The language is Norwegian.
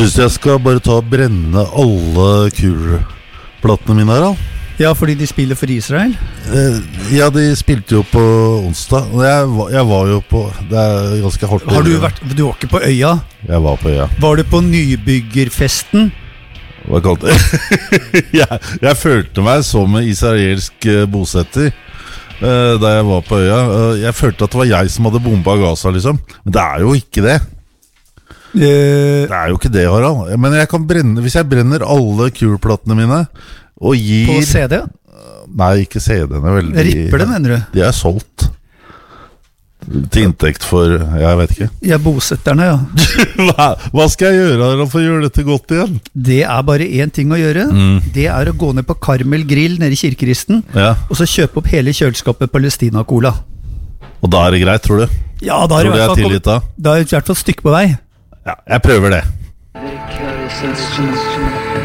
Synes jeg skal bare ta og brenne alle kulplatene mine her, da. Ja, fordi de spiller for Israel? Ja, de spilte jo på onsdag. Jeg var jo på... Det ganske hardt. Har du vært... Du var ikke på øya? Jeg var på øya. Var du på nybyggerfesten? Hva kalte det? jeg følte meg som en israelsk bosetter da jeg var på øya. Jeg følte at det var jeg som hadde bombet Gaza, liksom. Men det jo ikke det. Det jo ikke det, Harald. Men jeg kan brenne... Hvis jeg brenner alle kulplatene mine og gir... På CD? Nei, ikke CD-ene vel. Ripper det, mener du? De solgt til inntekt for... Jeg vet ikke. Jeg bosetterne, ja. Hva skal jeg gjøre for å gjøre dette godt igjen? Det bare én ting å gjøre. Det å gå ned på Karmel Grill nede i Kirkeristen, og så kjøpe opp hele kjøleskapet Palestina-cola. Og da det greit, tror du? Ja, da det i hvert fall stykke på vei. Ja, jeg prøver det.